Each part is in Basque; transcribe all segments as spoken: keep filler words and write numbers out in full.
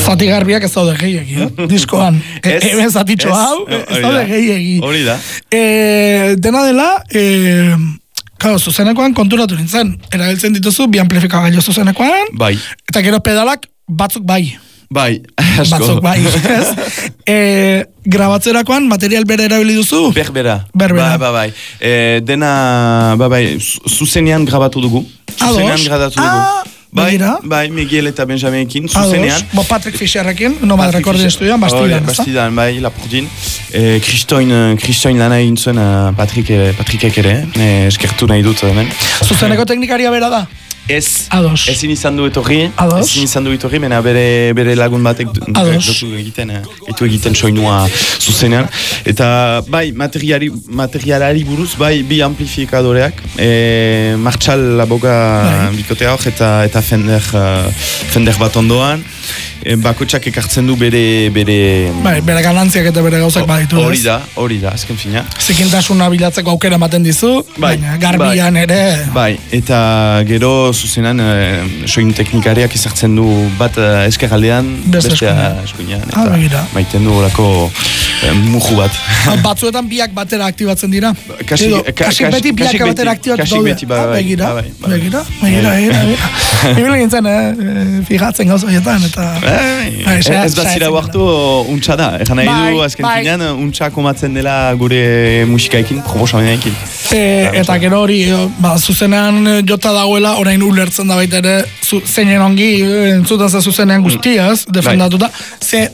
Zati garbiak ez daude gehiagi, eh? Diskoan. Hemen zatitxo hau, ez daude gehiagi. Hori da. E, dena dela, e, claro, zuzenekoan konturatu nintzen. Erabiltzen dituzu, bi amplifikagailu zuzenekoan. Bai. Eta gero pedalak batzuk bai. Bai, asko. Batzuk bai, ez? E, grabatzerakoan material bere erabili duzu? Berbera. Berbera. Ba, ba, bai. E, dena, ba, bai, zuzenean grabatu dugu. Zuzenean grabatu dugu. Ah, bai, begira. bai, Miguel eta Benjamenekin, zuzenean. Ados, bo Patrick Fischerrekin, Nomad Recording Studioan, Bastidan, ez da? Bastidan, bai, Lapurdin. E, Kristoin, Kristoin lana egin zuen Patrick, Patrickek ere, e, eskertu nahi dut hemen. Zuzeneko teknikaria bera da? Ez, Ados. ezin izan du etorri, Ados. ezin izan du etorri, mena bere, bere lagun batek dotu egiten, etu egiten soinua zuzenean. Eta bai, materiali, materialari buruz, bai, bi amplifikadoreak, e, Martxal Laboga bai. Bikotea hor, eta, eta Fender, uh, Fender bat ondoan. E, bakotxak ekartzen du bere... bere bai, bere galantziak eta bere gauzak baditu. Hori da, hori da, azken fina. Zikintasuna bilatzeko aukera ematen dizu, bai, baina garbian bai, ere... Bai, eta gero zuzenan e, soin teknikariak izartzen du bat e, eskerraldean, bestea eskuinean. Eta ah, maiten du horako e, muju bat. Batzuetan biak batera aktibatzen dira? Kasi, Edo, ka, kasik beti biak kasik batera aktibatzen kasik beti, ba, ah, begira, ba, bai, ba, begira, begira, begira. Ibile gintzen, eh, fijatzen gauz horietan, eta... Bai, ez bat zira huartu untxa da. Egan nahi du, azken bai. finean, untxa komatzen dela gure musikaekin, proposamenekin. E, eta gero hori, ba, zuzenean jota dagoela, orain ulertzen da baita ere, zu, zeinen ongi, entzuten ze zuzenean guztiaz, mm. defendatuta, ze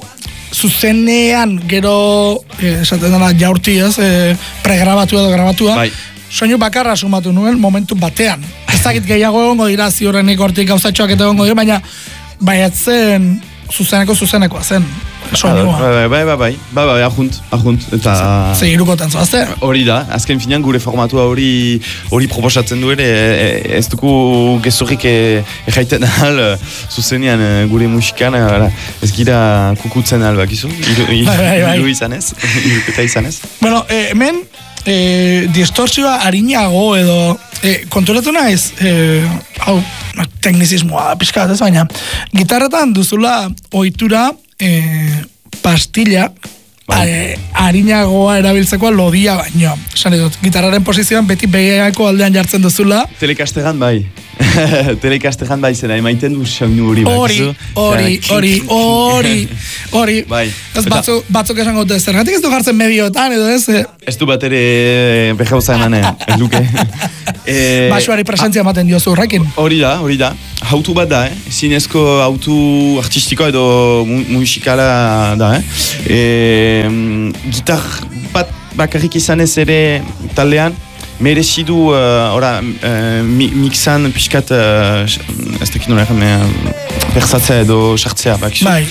zuzenean gero, eh, esaten dena jaurtiaz, eh, pregrabatu edo grabatua, bai. Soinu bakarra sumatu nuen momentu batean. Ez dakit gehiago egongo dira, ziurrenik hortik gauzatxoak eta egongo dira, baina baiatzen zuzeneko zuzenekoa zen. Soinua. Bai, bai, bai, bai, bai, bai, ajunt, ajunt, eta... Ze irukotan zoazte? Hori da, azken finean gure formatua hori hori proposatzen du ere, ez dugu gezurrik erraiten ahal zuzenean gure musikan, ez gira kukutzen ahal bakizu, iru izanez, iruketa izanez. Bueno, hemen, E, distorsioa harinago edo e, konturatu naiz e, hau, teknizismoa pixkat ez, baina gitarretan duzula ohitura e, pastilla e, harinagoa erabiltzeko lodia baino. Esan dut, gitarraren posizioan beti begiako aldean jartzen duzula. Telekastegan bai. Telekastegan bai zera, emaiten du soinu hori. Hori, hori, hori, hori, hori. Bai. Ez batzu, batzuk esan gote zergatik ez du jartzen medioetan edo ez? Ez du bat ere behauza emanen, ez luke. e, Basuari presentzia ematen diozu horrekin. Hori da, hori da. Hautu bat da, eh? Zinezko hautu artistikoa edo mu musikala da, eh? E, gitar bat bakarrik izanez ere taldean, merezidu, uh, ora, uh, mixan pixkat, uh, ez dakit nola egin, perzatzea edo sartzea, bakizu. Bai.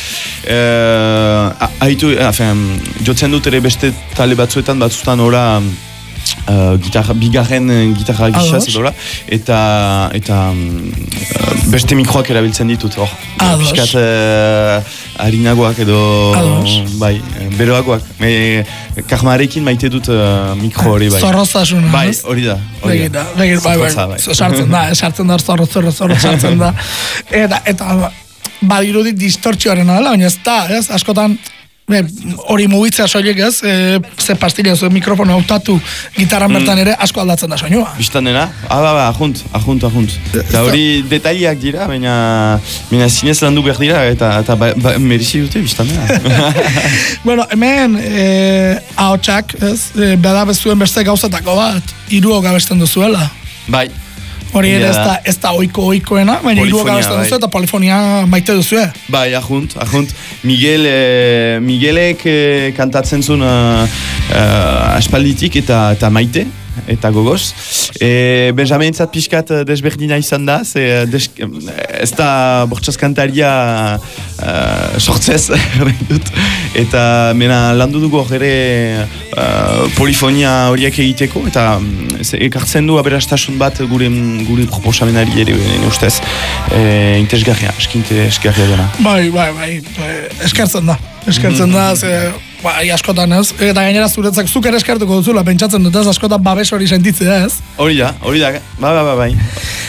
Uh, Haitu, afen, jotzen dut ere beste talde batzuetan, batzutan ora, uh, gitarra, bigarren gitarra gixaz edo, eta, eta uh, beste mikroak erabiltzen ditut, hor. Pixkat, uh, harinagoak edo, bai, beroagoak. Me, karmarekin maite dut uh, mikro hori, bai. Zorroztasuna, bai, hori da. Hori da, bai, bai, sartzen da, sartzen da, zorro, zorro, zorro, sartzen da. Eta, eta, badirudit distortzioaren adela, baina ez da, ez, askotan, hori mugitzea soilik ez, e, ze pastilla, ze mikrofono hautatu gitarran bertan mm. ere asko aldatzen da soinua. Bistan dena? Ah, ba, ba, ajunt, ajunt, ajunt. Eta hori detaileak dira, baina, baina zinez landu behar dira, eta, eta ba, ba, merizi dute bistan dena. Bueno, hemen, e, ahotsak, ez, e, bedabezuen beste gauzatako bat, hiruok abesten duzuela. Bai. Hori ere ez da, ez da oiko oikoena, baina hiruak abesten duzu eta polifonia maite duzu. Bai, ajunt, ajunt. Miguel, eh, Miguelek eh, kantatzen zuen uh, uh, aspalditik eta, eta maite, eta gogoz. E, Benjamin entzat pixkat desberdina izan da, ze des, ez da bortxaskantaria uh, sortzez, dut. Eta mena landu dugu hor ere uh, polifonia horiek egiteko, eta ze, ekartzen du aberastasun bat gure, gure proposamenari ere, nire ustez, e, intezgarria, eskinte esgarria dena. Bai, bai, bai, eskertzen da, eskertzen da, ze... Bai, askotan ez, eta gainera zuretzak zuk ere eskertuko duzula, pentsatzen dut ez, askotan babes hori sentitzea ez. Hori da, hori da, ba, ba, ba, bai.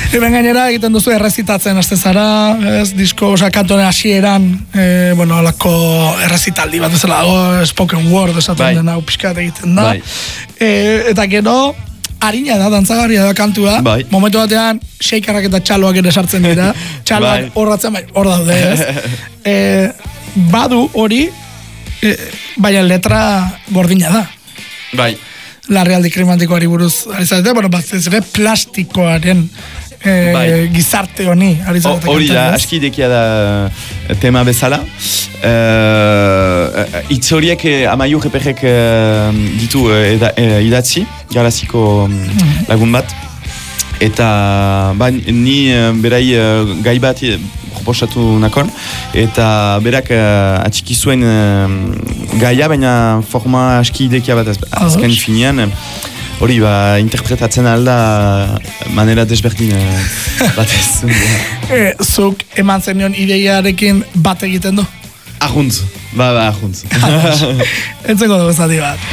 Hemen gainera egiten duzu errezitatzen haste zara, ez, disko, oza, kantone hasieran, e, bueno, alako errezitaldi bat ezela dago, spoken word esaten bai. dena, piskat egiten da. Bai. E, eta gero, harina da, dantzagarria da kantua, bai. momentu batean, shakerrak eta txaloak ere sartzen dira, txaloak bai. horratzen bai, hor daude, ez? e, badu hori, e, baina letra gordina da. Bai. Larrialdi klimatikoari buruz ari zarete, bueno, bat ez ere plastikoaren e, bai. gizarte honi ari zarete. Hori da, aski dekia da tema bezala. Uh, Itz horiek eh, Amaiur Eperrek uh, ditu uh, eda, uh, idatzi, garaziko um, mm-hmm. lagun bat. Eta ba, ni uh, berai uh, gai bat proposatu nakon, eta berak uh, atxiki zuen uh, gaia, baina forma aski idekia bat azken finean. Hori, ba, interpretatzen alda manera desberdin uh, batez. e, zuk eman zenion ideiarekin bat egiten du? Ahuntz, ba, ba, ahuntz. Entzeko dugu zati bat.